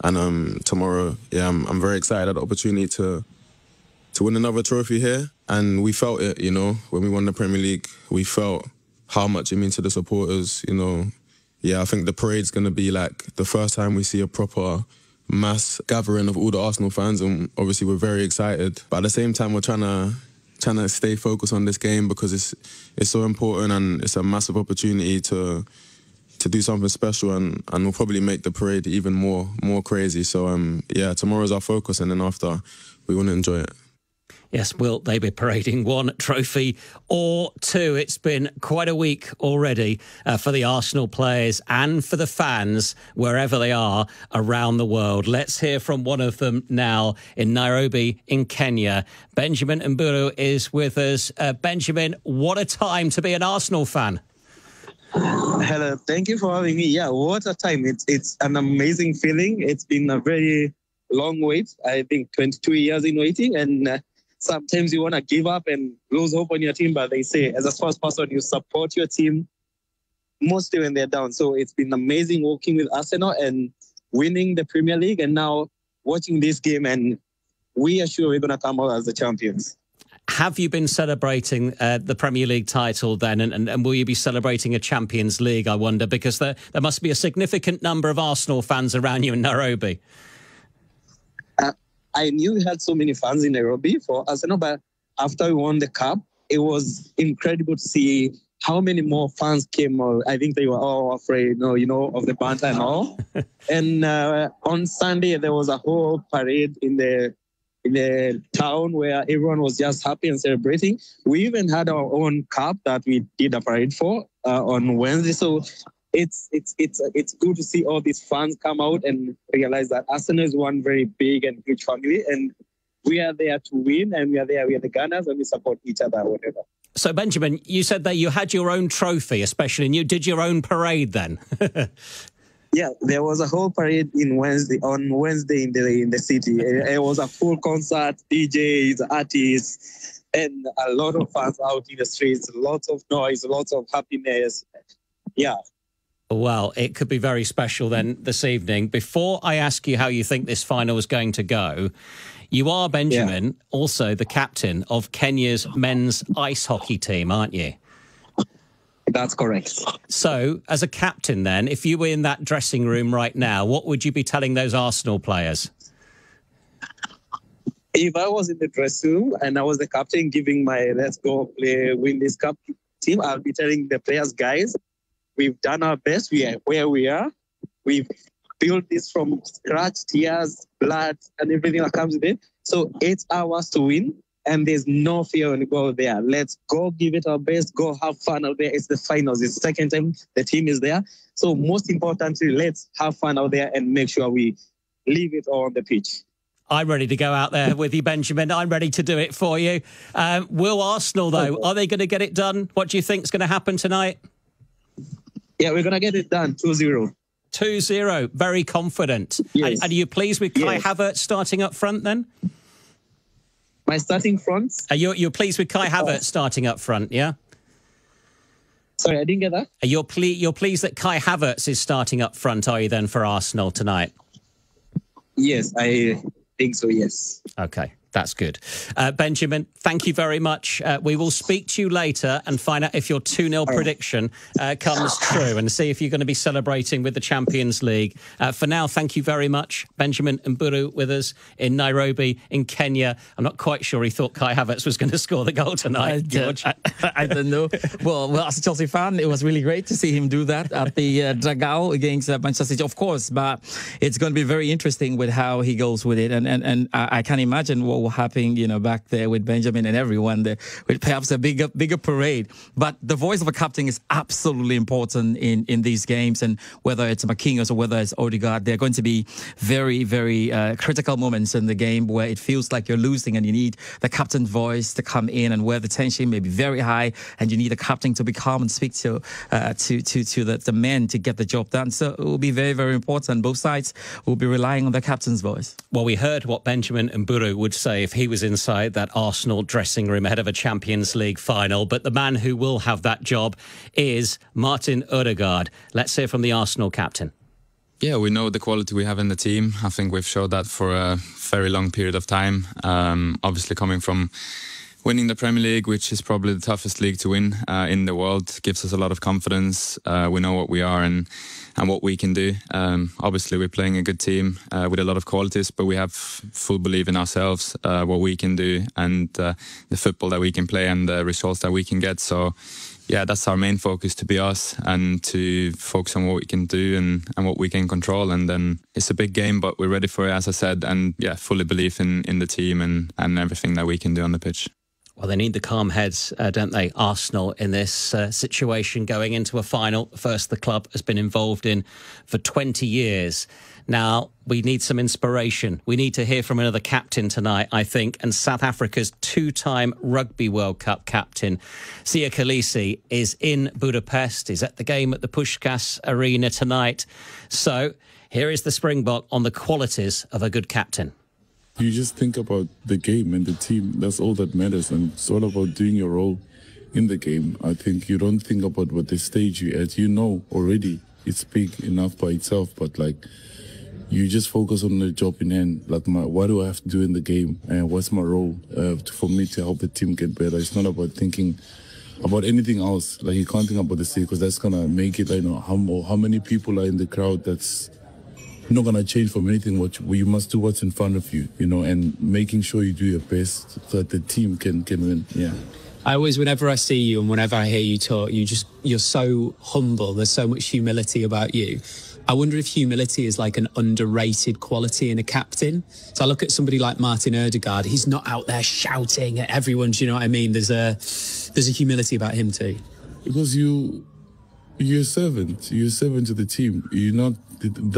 Speaker 4: And tomorrow, yeah, I'm very excited at the opportunity to win another trophy here, and we felt it, you know, when we won the Premier League. We felt how much it means to the supporters, you know. Yeah, I think the parade's going to be like the first time we see a proper mass gathering of all the Arsenal fans, and obviously we're very excited. But at the same time, we're trying to stay focused on this game because it's so important, and it's a massive opportunity to do something special, and we'll probably make the parade even more crazy. So yeah, tomorrow's our focus, and then after we want to enjoy it.
Speaker 17: Yes, will they be parading one trophy or two? It's been quite a week already for the Arsenal players and for the fans, wherever they are around the world. Let's hear from one of them now in Nairobi in Kenya. Benjamin Mburu is with us. Benjamin, what a time to be an Arsenal fan.
Speaker 6: Hello, thank you for having me. Yeah, what a time. It's an amazing feeling. It's been a very long wait. I think 22 years in waiting, and sometimes you want to give up and lose hope on your team, but they say as a sports person, you support your team mostly when they're down. So it's been amazing working with Arsenal and winning the Premier League, and now watching this game, and we are sure we're going to come out as the champions.
Speaker 17: Have you been celebrating the Premier League title then, and will you be celebrating a Champions League, I wonder, because there must be a significant number of Arsenal fans around you in Nairobi?
Speaker 6: I knew we had so many fans in Nairobi for Arsenal, but after we won the cup, it was incredible to see how many more fans came. I think they were all afraid, you know, of the banter and all. And on Sunday, there was a whole parade in the town where everyone was just happy and celebrating. We even had our own cup that we did a parade for on Wednesday. So it's good to see all these fans come out and realize that Arsenal is one very big and huge family, and we are there to win, and we are the Gunners, and we support each other, whatever.
Speaker 17: So, Benjamin, you said that you had your own trophy, especially, and you did your own parade then.
Speaker 6: Yeah, there was a whole parade on Wednesday in the city. It was a full concert, DJs, artists, and a lot of fans out in the streets. Lots of noise, lots of happiness. Yeah.
Speaker 17: Well, it could be very special then this evening. Before I ask you how you think this final is going to go, you are, Benjamin, also the captain of Kenya's men's ice hockey team, aren't you?
Speaker 6: That's correct.
Speaker 17: So, as a captain then, if you were in that dressing room right now, what would you be telling those Arsenal players?
Speaker 6: If I was in the dressing room and I was the captain giving my let's go play, win this cup team, I'll be telling the players, guys, we've done our best. We are where we are. We've built this from scratch, tears, blood, and everything that comes with it. So it's ours to win. And there's no fear when we go there. Let's go give it our best, go have fun out there. It's the finals. It's the second time the team is there. So most importantly, let's have fun out there and make sure we leave it all on the pitch.
Speaker 17: I'm ready to go out there with you, Benjamin. I'm ready to do it for you. Will Arsenal, though, are they going to get it done? What do you think is going to happen tonight?
Speaker 6: Yeah, we're going to get it done, 2-0.
Speaker 17: 2-0, very confident.
Speaker 6: Yes.
Speaker 17: And are you pleased with Kai Havertz starting up front then?
Speaker 6: My starting front?
Speaker 17: You're pleased with Kai Havertz starting up front, yeah?
Speaker 6: Sorry, I didn't get that.
Speaker 17: You're pleased that Kai Havertz is starting up front, are you then, for Arsenal tonight?
Speaker 6: Yes, I think so, yes.
Speaker 17: Okay, that's good. Benjamin, thank you very much. We will speak to you later and find out if your 2-0 prediction comes true and see if you're going to be celebrating with the Champions League. For now, thank you very much. Benjamin Mburu with us in Nairobi, in Kenya. I'm not quite sure he thought Kai Havertz was going to score the goal tonight, George.
Speaker 23: I don't know. Well, as a Chelsea fan, it was really great to see him do that at the Dragao against Manchester City, of course. But it's going to be very interesting with how he goes with it. And I can imagine what will happen, back there with Benjamin and everyone there, with perhaps a bigger parade. But the voice of a captain is absolutely important in these games. And whether it's Marquinhos or whether it's Odegaard, there are going to be very, very critical moments in the game where it feels like you're losing and you need the captain's voice to come in, and where the tension may be very high and you need the captain to be calm and speak to the men to get the job done. So it will be very, very important. Both sides will be relying on the captain's voice.
Speaker 17: Well, we heard what Benjamin Mburu would say if he was inside that Arsenal dressing room ahead of a Champions League final. But the man who will have that job is Martin Odegaard. Let's hear from the Arsenal captain.
Speaker 7: Yeah, we know the quality we have in the team. I think we've showed that for a very long period of time. Obviously coming from winning the Premier League, which is probably the toughest league to win in the world, gives us a lot of confidence. We know what we are and what we can do. Obviously, we're playing a good team with a lot of qualities, but we have full belief in ourselves, what we can do, and the football that we can play and the results that we can get. So, yeah, that's our main focus, to be us and to focus on what we can do and what we can control. And then it's a big game, but we're ready for it, as I said, and yeah, fully believe in the team and everything that we can do on the pitch.
Speaker 17: Well, they need the calm heads, don't they, Arsenal, in this situation going into a final. First, the club has been involved in for 20 years. Now, we need some inspiration. We need to hear from another captain tonight, I think. And South Africa's two-time Rugby World Cup captain, Siya Kolisi, is in Budapest. He's at the game at the Puskás Arena tonight. So here is the Springbok on the qualities of a good captain.
Speaker 8: You just think about the game and the team. That's all that matters. And it's all about doing your role in the game. I think you don't think about what the stage you're at. You know already it's big enough by itself. But, you just focus on the job in hand. What do I have to do in the game? And what's my role for me to help the team get better? It's not about thinking about anything else. You can't think about the stage because that's going to make it, how many people are in the crowd. That's not going to change from anything. You must do what's in front of you, and making sure you do your best so that the team can win. Yeah.
Speaker 9: I always, whenever I see you and whenever I hear you talk, you're so humble. There's so much humility about you. I wonder if humility is an underrated quality in a captain. So I look at somebody like Martin Odegaard. He's not out there shouting at everyone. Do you know what I mean? There's a humility about him too.
Speaker 8: Because you're a servant. You're a servant to the team. You're not.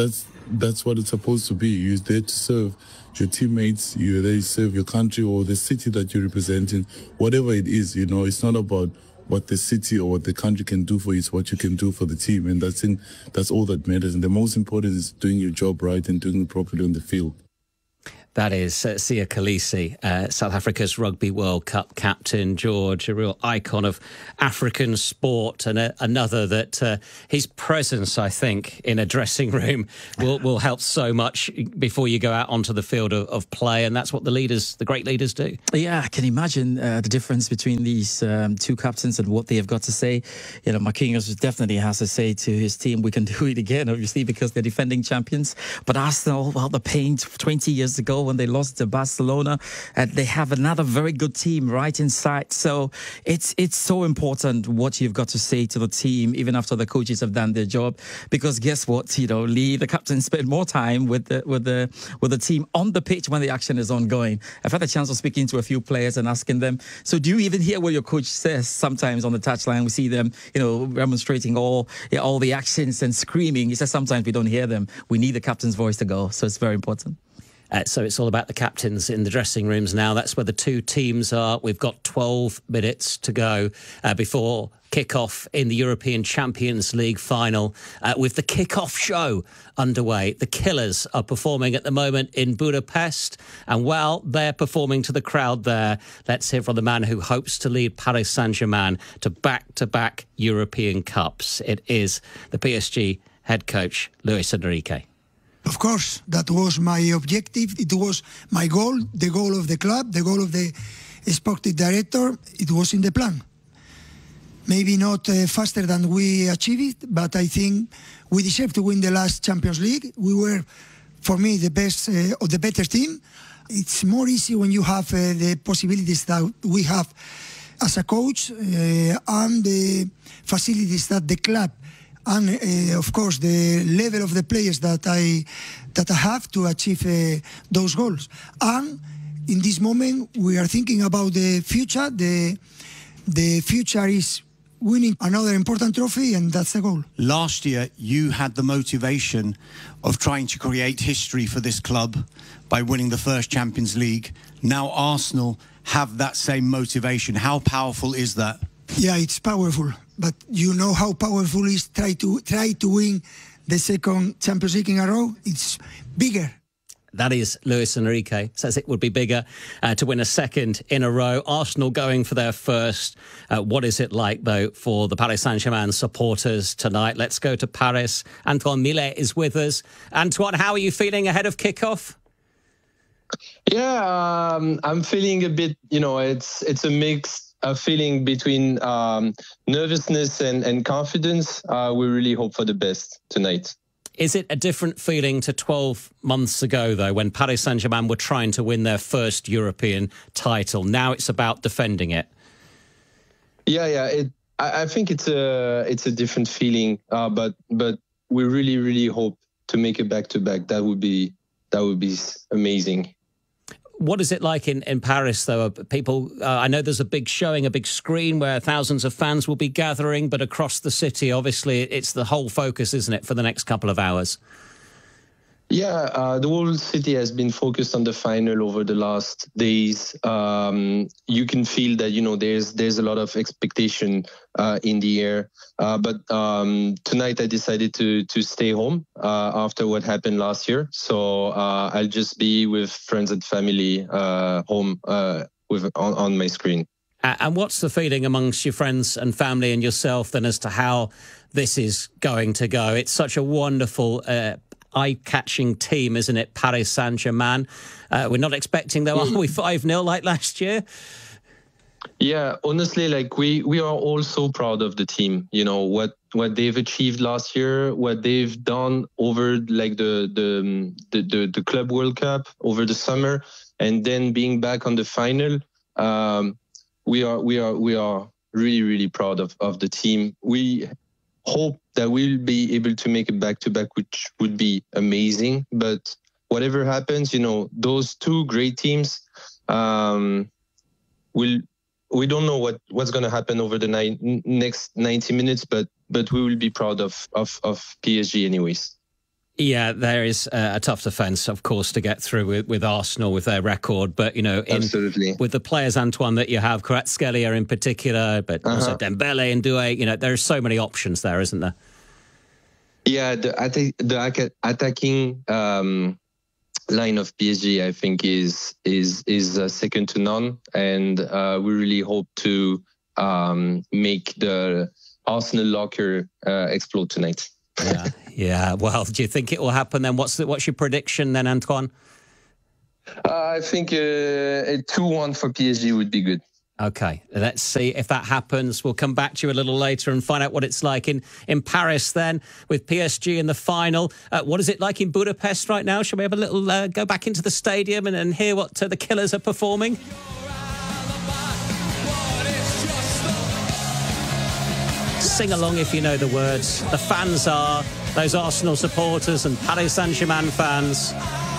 Speaker 8: that's what it's supposed to be. You're there to serve your teammates, you're there to serve your country or the city that you're representing, whatever it is, you know. It's not about what the city or what the country can do for you, it's what you can do for the team. And that's all that matters. And the most important is doing your job right and doing it properly on the field.
Speaker 17: That is Siya Kolisi, South Africa's Rugby World Cup captain. George, a real icon of African sport, and another that his presence, I think, in a dressing room will help so much before you go out onto the field of play, and that's what the great leaders do.
Speaker 23: Yeah, I can imagine the difference between these two captains and what they have got to say. You know, Marquinhos definitely has to say to his team, we can do it again, obviously, because they're defending champions. But Arsenal, well, the pain 20 years ago when they lost to Barcelona, they have another very good team right inside. So it's so important what you've got to say to the team, even after the coaches have done their job. Because guess what, you know, Lee, the captain, spent more time with the team on the pitch when the action is ongoing. I've had a chance of speaking to a few players and asking them, so do you even hear what your coach says? Sometimes on the touchline we see them, you know, demonstrating all the actions and screaming. He says sometimes we don't hear them. We need the captain's voice to go. So it's very important.
Speaker 17: So it's all about the captains in the dressing rooms now. That's where the two teams are. We've got 12 minutes to go before kick-off in the European Champions League final. With the kick-off show underway, the Killers are performing at the moment in Budapest. And while they're performing to the crowd there, let's hear from the man who hopes to lead Paris Saint-Germain to back-to-back European Cups. It is the PSG head coach, Luis Enrique.
Speaker 21: Of course, that was my objective. It was my goal, the goal of the club, the goal of the sporting director. It was in the plan. Maybe not faster than we achieved it, but I think we deserve to win the last Champions League. We were, for me, the best or the better team. It's more easy when you have the possibilities that we have as a coach and the facilities that the club and of course the level of the players that I have to achieve those goals. And in this moment we are thinking about the future. The future is winning another important trophy, and that's the goal.
Speaker 5: Last year you had the motivation of trying to create history for this club by winning the first Champions League. Now Arsenal have that same motivation. How powerful is that?
Speaker 21: Yeah, it's powerful. But you know how powerful it is try to win the second Champions League in a row? It's bigger.
Speaker 17: That is Luis Enrique. Says it would be bigger to win a second in a row. Arsenal going for their first. What is it like, though, for the Paris Saint-Germain supporters tonight? Let's go to Paris. Antoine Millet is with us. Antoine, how are you feeling ahead of kickoff?
Speaker 10: Yeah, I'm feeling a bit, you know, it's a mix. A feeling between nervousness and confidence. We really hope for the best tonight.
Speaker 17: Is it a different feeling to 12 months ago, though, when Paris Saint-Germain were trying to win their first European title? Now it's about defending it. Yeah.
Speaker 10: I think it's a different feeling, but we really hope to make it back-to-back. That would be amazing.
Speaker 17: What is it like in Paris, though? People, I know there's a big showing, a big screen where thousands of fans will be gathering, but across the city, obviously, it's the whole focus, isn't it, for the next couple of hours?
Speaker 10: Yeah, the whole city has been focused on the final over the last days. You can feel that, you know, there's a lot of expectation in the air. But tonight I decided to stay home after what happened last year. So I'll just be with friends and family home on my screen.
Speaker 17: And what's the feeling amongst your friends and family and yourself then as to how this is going to go? It's such a wonderful eye-catching team, isn't it, Paris Saint-Germain? We're not expecting, though, are we, 5-0 like last year?
Speaker 10: Yeah, honestly, like we are all so proud of the team. You know, what they've achieved last year, what they've done over like the Club World Cup over the summer, and then being back on the final. We are really proud of the team. We hope that we'll be able to make it back-to-back, which would be amazing. But whatever happens, you know, those two great teams, we don't know what's going to happen over the next 90 minutes, but we will be proud of PSG anyways.
Speaker 17: Yeah, there is a tough defence, of course, to get through with Arsenal with their record. But, you know,
Speaker 10: absolutely,
Speaker 17: with the players, Antoine, that you have, Kvaratskhelia in particular, but also Dembele and Doué, you know, there's so many options there, isn't there?
Speaker 10: Yeah, the attacking line of PSG, I think, is second to none. And we really hope to make the Arsenal locker explode tonight.
Speaker 17: Yeah. Well, do you think it will happen then? What's your prediction then, Antoine?
Speaker 10: I think a 2-1 for PSG would be good.
Speaker 17: Okay, let's see if that happens. We'll come back to you a little later and find out what it's like in Paris then, with PSG in the final. What is it like in Budapest right now? Shall we have a little go back into the stadium and hear what the Killers are performing? Sing along if you know the words. The fans are those Arsenal supporters and Paris Saint-Germain fans.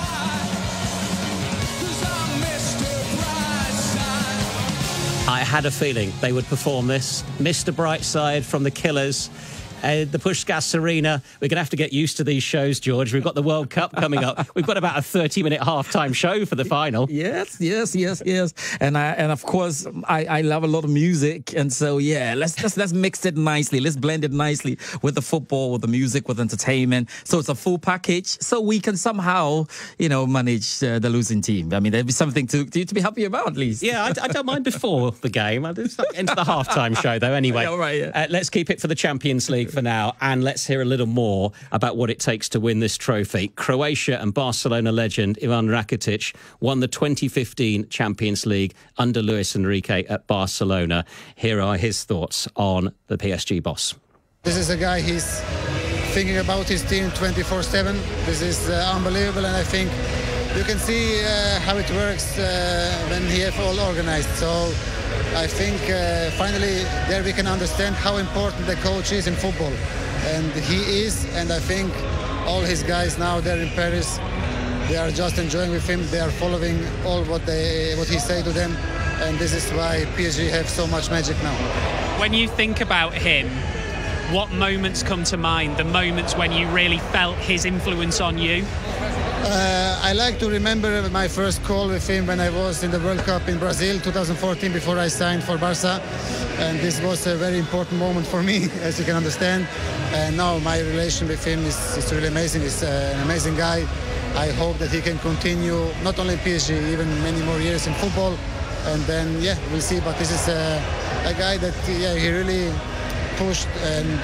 Speaker 17: I had a feeling they would perform this. Mr. Brightside from the Killers. The Puskás Arena. We're going to have to get used to these shows, George. We've got the World Cup coming up. We've got about a 30-minute halftime show for the final.
Speaker 23: Yes. And of course, I love a lot of music, and so yeah, let's mix it nicely. Let's blend it nicely with the football, with the music, with entertainment. So it's a full package. So we can somehow, you know, manage the losing team. I mean, there'd be something to be happy about at least.
Speaker 17: Yeah, I don't mind before the game. I just into the halftime show though. Anyway,
Speaker 23: all right. Yeah.
Speaker 17: Let's keep it for the Champions League for now, and let's hear a little more about what it takes to win this trophy. Croatia and Barcelona legend Ivan Rakitic won the 2015 Champions League under Luis Enrique at Barcelona. Here are his thoughts on the PSG boss.
Speaker 11: This is a guy, he's thinking about his team 24/7. This is unbelievable, and I think you can see how it works when he have all organized. So I think finally there we can understand how important the coach is in football, and he is. And I think all his guys now they're in Paris, they are just enjoying with him. They are following all what he say to them, and this is why PSG have so much magic now.
Speaker 12: When you think about him, what moments come to mind? The moments when you really felt his influence on you?
Speaker 11: I like to remember my first call with him when I was in the World Cup in Brazil 2014 before I signed for Barca, and this was a very important moment for me, as you can understand. And now my relation with him is really amazing. He's an amazing guy. I hope that he can continue not only in PSG, even many more years in football, and then yeah, we'll see. But this is a guy that he really pushed and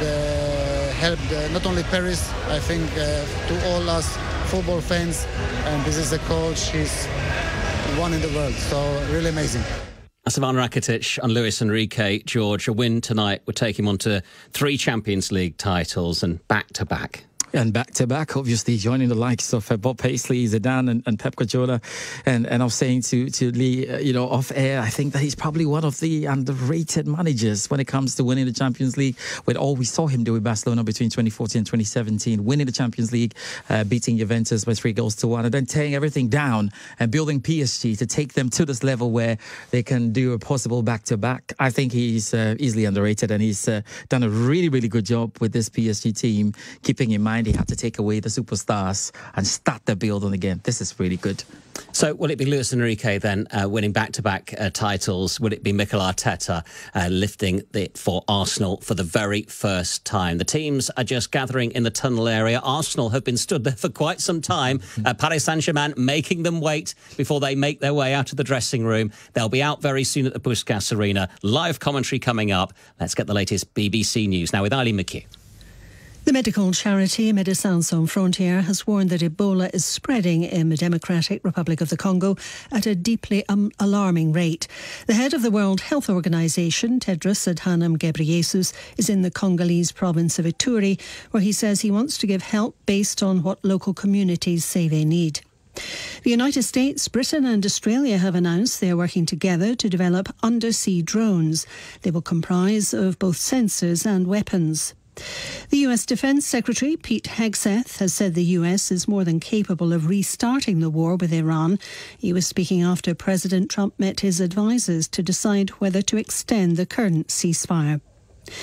Speaker 11: helped not only Paris, I think to all us football fans, and this is a coach, he's one in the world, so really amazing.
Speaker 17: That's Ivan Rakitic and Luis Enrique. George, a win tonight would take him on to 3 Champions League titles and back-to-back.
Speaker 23: And back-to-back, obviously, joining the likes of Bob Paisley, Zidane and Pep Guardiola. And I was saying to Lee, off air, I think that he's probably one of the underrated managers when it comes to winning the Champions League. With all we saw him do with Barcelona between 2014 and 2017, winning the Champions League, beating Juventus by 3-1, and then tearing everything down and building PSG to take them to this level where they can do a possible back-to-back. I think he's easily underrated, and he's done a really, really good job with this PSG team, keeping in mind he had to take away the superstars and start the building again. This is really good.
Speaker 17: So will it be Luis Enrique then winning back-to-back titles? Will it be Mikel Arteta lifting it for Arsenal for the very first time? The teams are just gathering in the tunnel area. Arsenal have been stood there for quite some time. Paris Saint-Germain making them wait before they make their way out of the dressing room. They'll be out very soon at the Puskás Arena. Live commentary coming up. Let's get the latest BBC News now with Eileen McHugh.
Speaker 13: The medical charity Médecins Sans Frontières has warned that Ebola is spreading in the Democratic Republic of the Congo at a deeply alarming rate. The head of the World Health Organization, Tedros Adhanom Ghebreyesus, is in the Congolese province of Ituri, where he says he wants to give help based on what local communities say they need. The United States, Britain and Australia have announced they are working together to develop undersea drones. They will comprise of both sensors and weapons. The US Defence Secretary Pete Hegseth has said the US is more than capable of restarting the war with Iran. He was speaking after President Trump met his advisers to decide whether to extend the current ceasefire.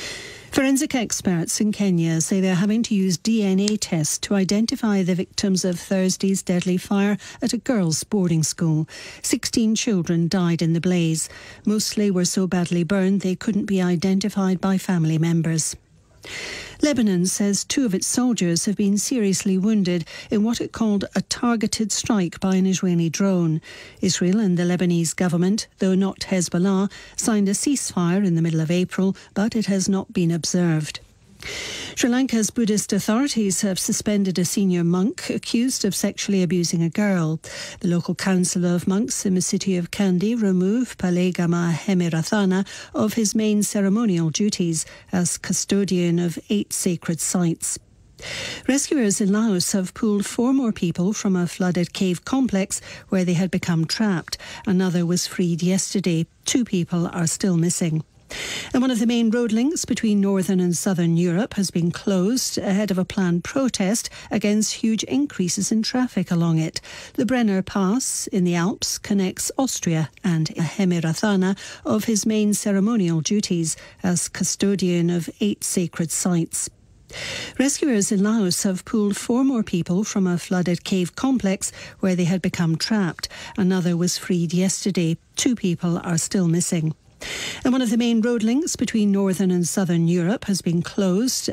Speaker 13: Forensic experts in Kenya say they're having to use DNA tests to identify the victims of Thursday's deadly fire at a girls' boarding school. 16 children died in the blaze. Mostly were so badly burned they couldn't be identified by family members. Lebanon says 2 of its soldiers have been seriously wounded in what it called a targeted strike by an Israeli drone. Israel and the Lebanese government, though not Hezbollah, signed a ceasefire in the middle of April, but it has not been observed. Sri Lanka's Buddhist authorities have suspended a senior monk accused of sexually abusing a girl. The local council of monks in the city of Kandy removed Palegama Hemirathana of his main ceremonial duties as custodian of 8 sacred sites. Rescuers in Laos have pulled 4 more people from a flooded cave complex where they had become trapped. Another was freed yesterday. 2 people are still missing. And one of the main road links between northern and southern Europe has been closed ahead of a planned protest against huge increases in traffic along it. The Brenner Pass in the Alps connects Austria and Hemirathana of his main ceremonial duties as custodian of 8 sacred sites. Rescuers in Laos have pulled 4 more people from a flooded cave complex where they had become trapped. Another was freed yesterday. 2 people are still missing. And one of the main road links between northern and southern Europe has been closed